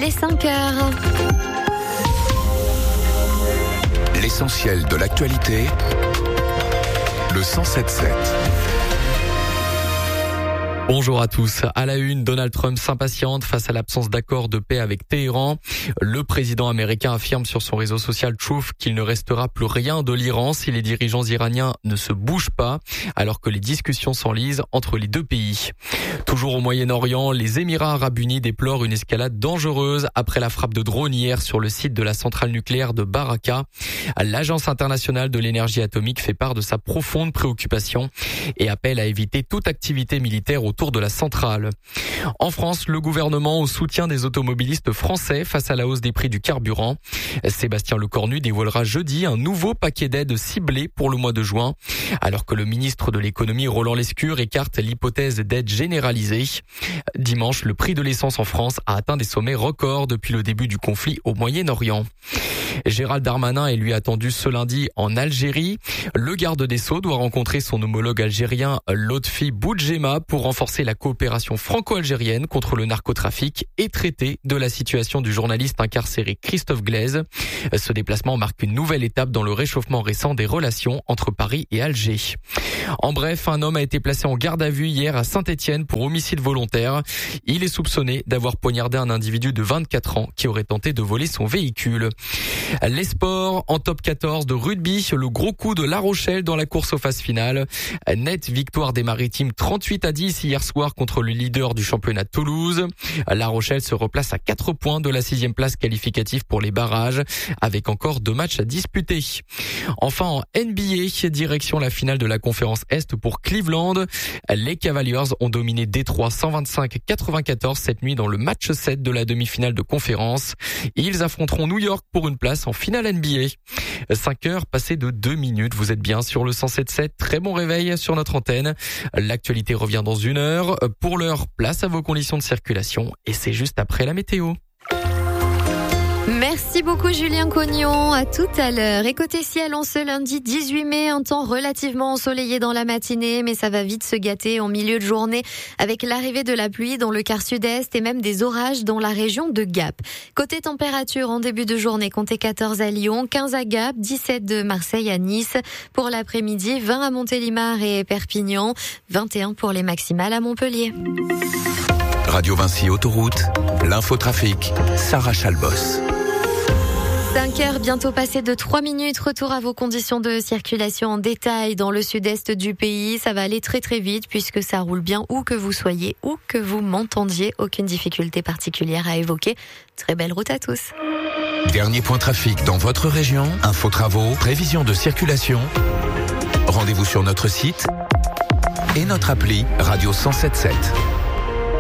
est 5h. L'essentiel de l'actualité, le 107.7. Bonjour à tous. À la une, Donald Trump s'impatiente face à l'absence d'accord de paix avec Téhéran. Le président américain affirme sur son réseau social Truth qu'il ne restera plus rien de l'Iran si les dirigeants iraniens ne se bougent pas, alors que les discussions s'enlisent entre les deux pays. Toujours au Moyen-Orient, les Émirats arabes unis déplorent une escalade dangereuse après la frappe de drone hier sur le site de la centrale nucléaire de Baraka. L'Agence internationale de l'énergie atomique fait part de sa profonde préoccupation et appelle à éviter toute activité militaire autour de la centrale. En France, le gouvernement au soutien des automobilistes français face à la hausse des prix du carburant. Sébastien Lecornu dévoilera jeudi un nouveau paquet d'aides ciblées pour le mois de juin, alors que le ministre de l'économie Roland Lescure écarte l'hypothèse d'aide généralisée. Dimanche, le prix de l'essence en France a atteint des sommets records depuis le début du conflit au Moyen-Orient. Gérald Darmanin est lui attendu ce lundi en Algérie. Le garde des Sceaux doit rencontrer son homologue algérien Lotfi Boudjema pour renforcer la coopération franco-algérienne contre le narcotrafic et traiter de la situation du journaliste incarcéré Christophe Glaise. Ce déplacement marque une nouvelle étape dans le réchauffement récent des relations entre Paris et Alger. En bref, un homme a été placé en garde à vue hier à Saint-Étienne pour homicide volontaire. Il est soupçonné d'avoir poignardé un individu de 24 ans qui aurait tenté de voler son véhicule. Les sports en top 14 de rugby, le gros coup de La Rochelle dans la course aux phases finales. Nette victoire des Maritimes 38-10 hier soir contre le leader du championnat Toulouse. La Rochelle se replace à 4 points de la 6e place qualificative pour les barrages, avec encore 2 matchs à disputer. Enfin en NBA, direction la finale de la conférence Est pour Cleveland. Les Cavaliers ont dominé Détroit 125-94 cette nuit dans le match 7 de la demi-finale de conférence. Ils affronteront New York pour une place en finale NBA. 5 heures passées de 2 minutes. Vous êtes bien sur le 107.7. Très bon réveil sur notre antenne. L'actualité revient dans 1 heure. Pour l'heure, place à vos conditions de circulation. Et c'est juste après la météo. Merci beaucoup Julien Cognon, à tout à l'heure. Et côté ciel, en ce lundi 18 mai, un temps relativement ensoleillé dans la matinée, mais ça va vite se gâter en milieu de journée avec l'arrivée de la pluie dans le quart sud-est et même des orages dans la région de Gap. Côté température, en début de journée, comptez 14 à Lyon, 15 à Gap, 17 de Marseille à Nice. Pour l'après-midi, 20 à Montélimar et Perpignan, 21 pour les maximales à Montpellier. Radio Vinci Autoroute, l'infotrafic, Sarah Chalbos. 5h, bientôt passé de 3 minutes. Retour à vos conditions de circulation en détail dans le sud-est du pays. Ça va aller très très vite puisque ça roule bien où que vous soyez, où que vous m'entendiez. Aucune difficulté particulière à évoquer. Très belle route à tous. Dernier point trafic dans votre région, info travaux, prévision de circulation. Rendez-vous sur notre site et notre appli Radio 107.7.